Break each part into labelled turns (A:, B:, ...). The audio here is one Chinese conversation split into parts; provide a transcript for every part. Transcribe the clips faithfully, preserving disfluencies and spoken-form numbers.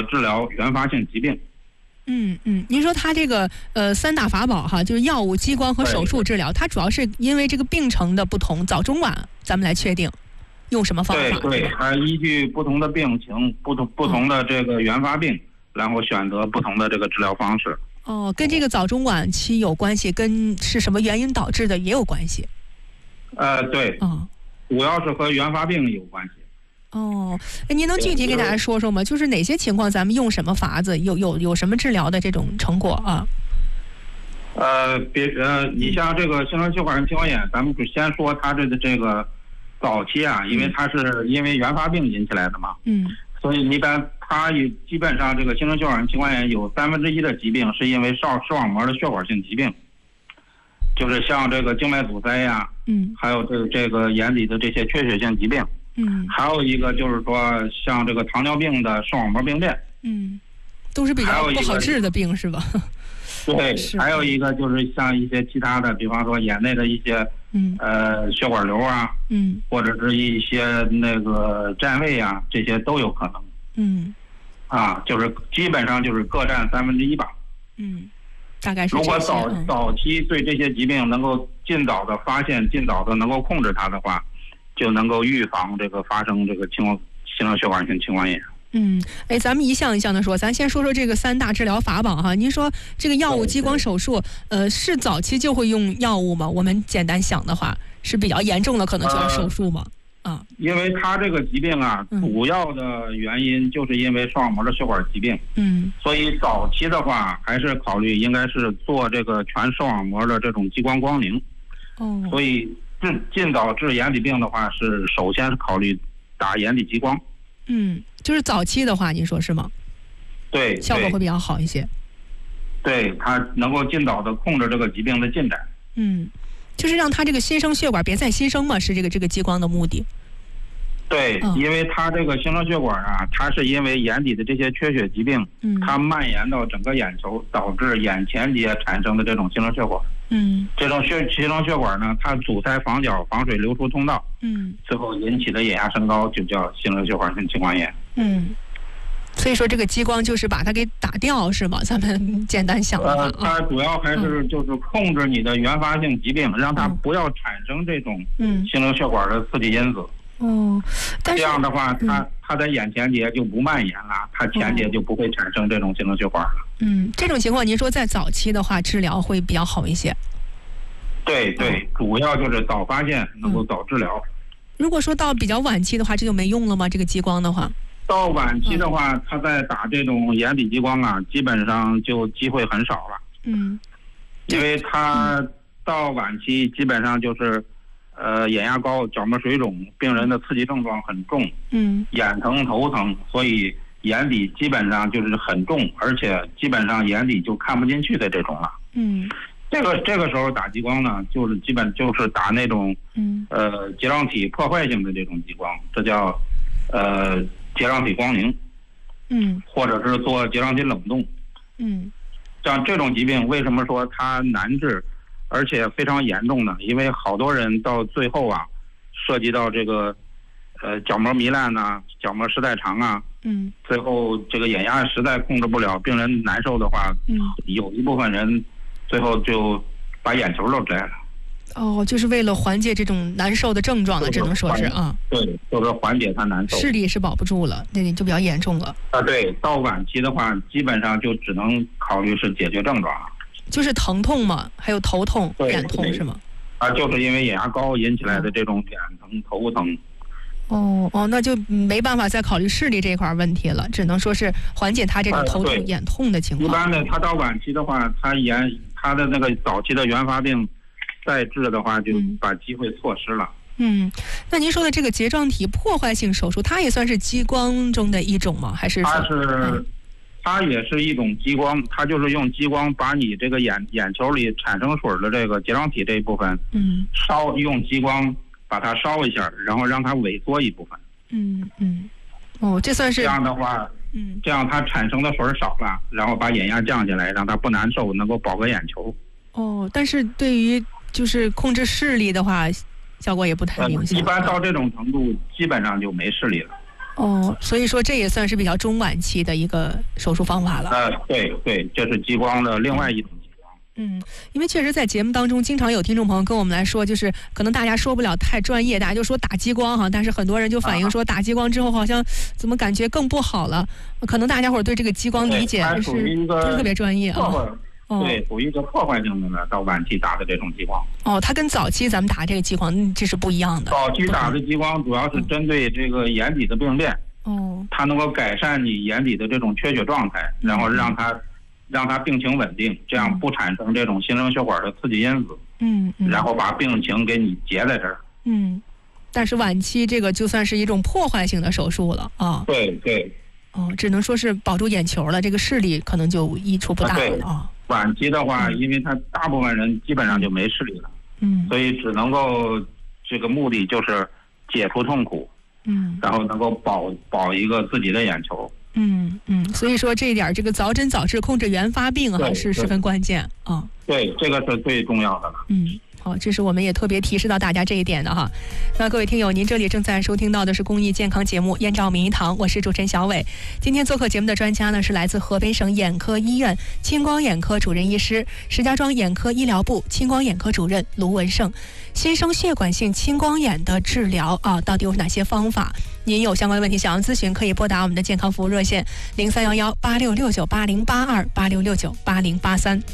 A: 的治疗原发性疾病。
B: 嗯嗯，您说它这个呃三大法宝哈，就是药物、激光和手术治疗，它主要是因为这个病程的不同，早中晚咱们来确定用什么方法。
A: 对对，它依据不同的病情、不同不同的这个原发病，然后选择不同的这个治疗方式。
B: 哦，跟这个早中晚期有关系，跟是什么原因导致的也有关系。
A: 呃，对，
B: 哦，
A: 主要是和原发病有关系。
B: 哦，您能具体给大家说说吗？就是哪些情况咱们用什么法子，有有有什么治疗的这种成果啊？
A: 呃，别呃，你像这个新生血管性青光眼，咱们就先说它这个这个早期啊，因为它是因为原发病引起来的嘛，
B: 嗯，
A: 所以一般它也基本上这个新生血管性青光眼有三分之一的疾病是因为视视网膜的血管性疾病，就是像这个静脉阻塞呀，
B: 嗯，
A: 还有这个这个眼底的这些缺血性疾病。
B: 嗯，
A: 还有一个就是说，像这个糖尿病的视网膜病变，
B: 嗯，都是比较不好治的病是吧？
A: 对，还有一个就是像一些其他的，比方说眼内的一些，
B: 嗯，
A: 呃，血管瘤啊，
B: 嗯，
A: 或者是一些那个占位啊，这些都有可能。
B: 嗯，
A: 啊，就是基本上就是各占三分之一吧。
B: 嗯，大概是这些。
A: 如果早
B: 嗯
A: 早期对这些疾病能够尽早的发现，尽早的能够控制它的话，就能够预防这个发生这个青新生血管性青光眼。
B: 嗯，哎，咱们一项一项的说，咱先说说这个三大治疗法宝哈。您说这个药物、激光、手术，呃，是早期就会用药物吗？我们简单想的话，是比较严重的，可能就要手术吗？
A: 呃、
B: 啊，
A: 因为它这个疾病啊，主要的原因就是因为视网膜的血管疾病。
B: 嗯，
A: 所以早期的话，还是考虑应该是做这个全视网膜的这种激光光凝。
B: 哦，
A: 所以治尽早治眼底病的话，是首先是考虑打眼底激光。
B: 嗯，就是早期的话，您说是吗？
A: 对，
B: 效果会比较好一些。
A: 对，它能够尽早的控制这个疾病的进展。
B: 嗯，就是让它这个新生血管别再新生嘛，是这个这个激光的目的。
A: 对，
B: 嗯、
A: 因为它这个新生血管啊，它是因为眼底的这些缺血疾病，
B: 嗯，
A: 它蔓延到整个眼球，导致眼前节产生的这种新生血管。
B: 嗯，
A: 这种血新生血管呢，它阻塞房角、防水流出通道，
B: 嗯，
A: 最后引起的眼压升高，就叫新生血管性青光眼。
B: 嗯，所以说这个激光就是把它给打掉，是吗？咱们简单想的话，
A: 呃，它主要还是就是控制你的原发性疾病，嗯、让它不要产生这种
B: 嗯
A: 新生血管的刺激因子。
B: 哦，但是
A: 这样的话，它、
B: 嗯、
A: 它在眼前节就不蔓延了，它前节就不会产生这种新生血管了。
B: 嗯，这种情况您说在早期的话治疗会比较好一些。
A: 对对，主要就是早发现，能够早治疗。
B: 嗯、如果说到比较晚期的话，这就没用了吗？这个激光的话？
A: 到晚期的话，他在打这种眼底激光啊，基本上就机会很少了。
B: 嗯，
A: 因为他到晚期基本上就是，呃，眼压高、角膜水肿，病人的刺激症状很重，
B: 嗯，
A: 眼疼、头疼，所以眼底基本上就是很重，而且基本上眼底就看不进去的这种了。
B: 嗯，
A: 这个这个时候打激光呢，就是基本就是打那种，
B: 嗯，
A: 呃，结肠体破坏性的这种激光，这叫，呃。结肠体光凝，
B: 嗯，
A: 或者是做结肠体冷冻，
B: 嗯，
A: 像这种疾病为什么说它难治，而且非常严重呢？因为好多人到最后啊，涉及到这个，呃，角膜糜烂呐、啊，角膜失代偿啊，
B: 嗯，
A: 最后这个眼压实在控制不了，病人难受的话，
B: 嗯，
A: 有一部分人最后就把眼球都摘了。
B: 哦，就是为了缓解这种难受的症状了，只能说是啊。
A: 对，就是缓解它难受。
B: 视力是保不住了，那就比较严重了。
A: 啊，对，到晚期的话，基本上就只能考虑是解决症状了。
B: 就是疼痛嘛，还有头痛、眼痛是吗？
A: 啊，就是因为眼压高引起来的这种眼疼、头疼。
B: 哦哦，那就没办法再考虑视力这块问题了，只能说是缓解他这种头痛、
A: 啊、
B: 眼痛的情况。
A: 一般的，他到晚期的话，他眼他的那个早期的原发病。再治的话，就把机会错失了。
B: 嗯，那您说的这个睫状体破坏性手术，它也算是激光中的一种吗？还是
A: 它是，嗯、它也是一种激光，它就是用激光把你这个眼眼球里产生水的这个睫状体这一部分，
B: 嗯，
A: 烧用激光把它烧一下，然后让它萎缩一部分。
B: 嗯嗯，哦，这算是
A: 这样的话，
B: 嗯，
A: 这样它产生的水少了，然后把眼压降下来，让它不难受，能够保个眼球。
B: 哦，但是对于就是控制视力的话，效果也不太明显。
A: 呃、一般到这种程度，基本上就没视力了。
B: 哦，所以说这也算是比较中晚期的一个手术方法了。
A: 呃，对对，这是激光的另外一种激光。
B: 嗯，因为确实在节目当中，经常有听众朋友跟我们来说，就是可能大家说不了太专业，大家就说打激光哈，但是很多人就反映说打激光之后好像怎么感觉更不好了，可能大家伙儿对这个激光理解是不是特别专业啊？
A: 对，属于一个破坏性的呢，到晚期打的这种激光。
B: 哦，它跟早期咱们打这个激光这是不一样的。
A: 早期打的激光主要是针对这个眼底的病变，哦，它能够改善你眼底的这种缺血状态，然后让它让它病情稳定，这样不产生这种新生血管的刺激因子，嗯，嗯然后把病情给你结在这儿。
B: 嗯，但是晚期这个就算是一种破坏性的手术了啊。
A: 对对。
B: 哦，只能说是保住眼球了，这个视力可能就益处不大了啊。
A: 晚期的话，因为他大部分人基本上就没视力了，嗯，所以只能够这个目的就是解除痛苦，嗯，然后能够保保一个自己的眼球，
B: 嗯嗯，所以说这一点这个早诊早治控制原发病还是十分关键啊。
A: 对，这个是最重要的了。
B: 嗯。好，这是我们也特别提示到大家这一点的哈。那各位听友，您这里正在收听到的是公益健康节目《燕赵名医堂》，我是主持人小伟。今天做客节目的专家呢，是来自河北省眼科医院青光眼科主任医师、石家庄眼科医疗部青光眼科主任卢文胜。新生血管性青光眼的治疗啊，到底有哪些方法？您有相关的问题想要咨询，可以拨打我们的健康服务热线零三幺幺八六六九八零八二八六六九八零八三。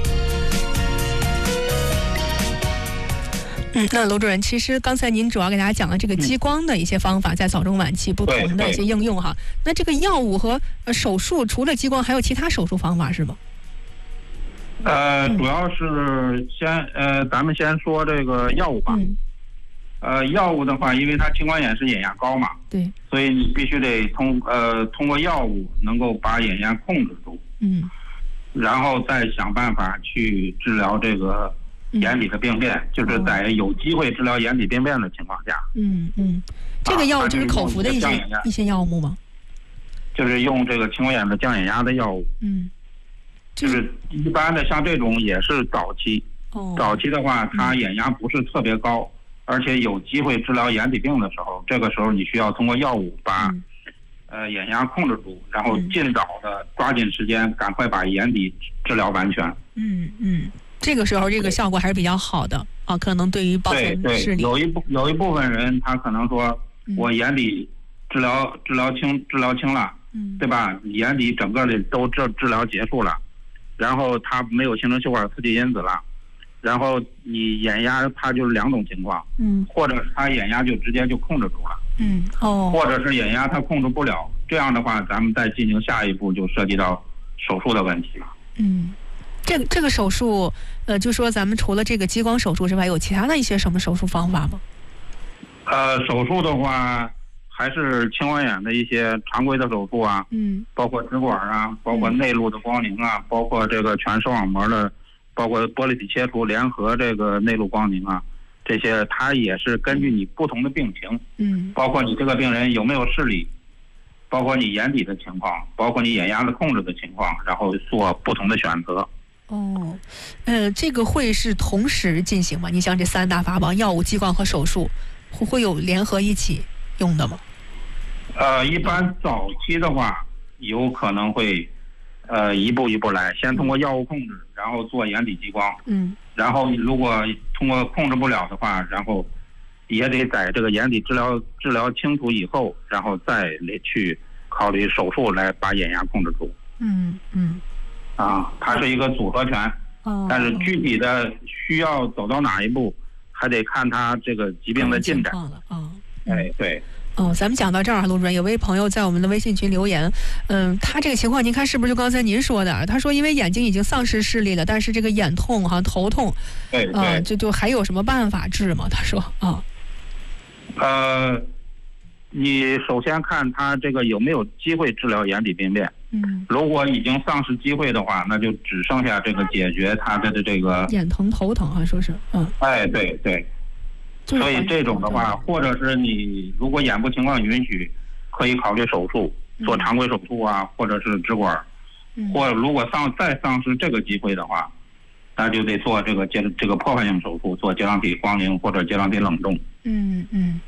B: 嗯，那卢主任，其实刚才您主要给大家讲了这个激光的一些方法，在早中晚期不同的一些应用哈。那这个药物和呃手术，除了激光，还有其他手术方法是吗？
A: 呃，主要是先呃，咱们先说这个药物吧。嗯、呃，药物的话，因为它青光眼是眼压高嘛，
B: 对，
A: 所以你必须得通呃通过药物能够把眼压控制住，嗯，然后再想办法去治疗这个。眼底的病变，就是在有机会治疗眼底病变的情况下，嗯嗯，
B: 这个药物就是口服的一些、啊、一些药物吗？
A: 就是用这个青光眼的降眼压的药物，嗯，就是一般的像这种也是早期，哦，早期的话，它眼压不是特别高，嗯、而且有机会治疗眼底病的时候，这个时候你需要通过药物把、嗯、呃眼压控制住，然后尽早的抓紧时间，赶快把眼底治疗完全。
B: 嗯嗯。这个时候，这个效果还是比较好的啊，可能对于保存视力。
A: 有一部有一部分人，他可能说，我眼底治疗治疗清治疗清了，嗯，对吧？眼底整个的都治治疗结束了，然后他没有形成血管刺激因子了，然后你眼压它就是两种情况，嗯，或者他眼压就直接就控制住了，嗯，哦，或者是眼压它控制不了，这样的话，咱们再进行下一步就涉及到手术的问题了，
B: 嗯。这个这个手术，呃，就说咱们除了这个激光手术之外，有其他的一些什么手术方法吗？
A: 呃，手术的话，还是青光眼的一些常规的手术啊，嗯，包括植管啊，包括内路的光凝啊，嗯、包括这个全视网膜的，包括玻璃体切除联合这个内路光凝啊，这些它也是根据你不同的病情，嗯，包括你这个病人有没有视力，包括你眼底的情况，包括你眼压的控制的情况，然后做不同的选择。
B: 哦，呃，这个会是同时进行吗？你像这三大法宝，药物、激光和手术，会会有联合一起用的吗？
A: 呃，一般早期的话，有可能会，呃，一步一步来，先通过药物控制，然后做眼底激光，嗯，然后如果通过控制不了的话，然后也得在这个眼底治疗治疗清楚以后，然后再来去考虑手术来把眼压控制住。嗯嗯。啊，它是一个组合拳，哦，但是具体的需要走到哪一步，还得看他这个疾病的进展了。哦，哎，对。
B: 哦，咱们讲到这儿，卢主任，有位朋友在我们的微信群留言，嗯，他这个情况，您看是不是就刚才您说的？他说因为眼睛已经丧失视力了，但是这个眼痛哈、头痛，
A: 对对，
B: 啊，就就还有什么办法治吗？他说啊，
A: 呃，你首先看他这个有没有机会治疗眼底病变。嗯，如果已经丧失机会的话，那就只剩下这个解决他的这个
B: 眼疼、头疼啊，说是，嗯，
A: 哎，对对，所以这种的话，或者是你如果眼部情况允许，可以考虑手术，做常规手术啊，或者是植管，嗯、或者如果丧再丧失这个机会的话，那就得做这个接这个破坏性手术，做睫状体光凝或者睫状体冷冻。
B: 嗯嗯。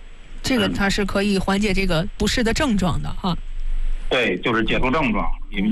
B: 这个它是可以缓解这个不适的症状的哈。
A: 对，就是解除症状。